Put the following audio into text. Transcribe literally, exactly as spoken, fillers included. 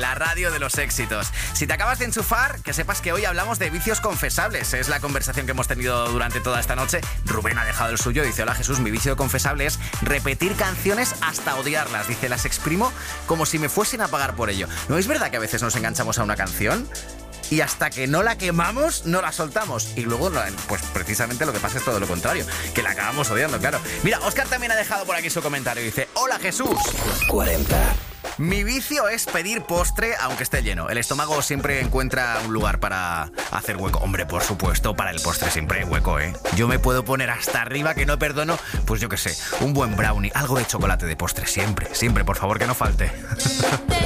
la radio de los éxitos. Si te acabas de enchufar, que sepas que hoy hablamos de vicios confesables. Es la conversación que hemos tenido durante toda esta noche. Rubén ha dejado el suyo, dice: hola Jesús, mi vicio confesable es repetir canciones hasta odiarlas. Dice: las exprimo como si me fuesen a pagar por ello. ¿No es verdad que a veces nos enganchamos a una canción y hasta que no la quemamos, no la soltamos? Y luego, pues precisamente lo que pasa es todo lo contrario, que la acabamos odiando, claro. Mira, Óscar también ha dejado por aquí su comentario. Dice: hola Jesús. Los cuarenta. Mi vicio es pedir postre aunque esté lleno. El estómago siempre encuentra un lugar para hacer hueco. Hombre, por supuesto, para el postre siempre hay hueco, ¿eh? Yo me puedo poner hasta arriba, que no perdono, pues yo qué sé, un buen brownie, algo de chocolate de postre, siempre, siempre, por favor, que no falte.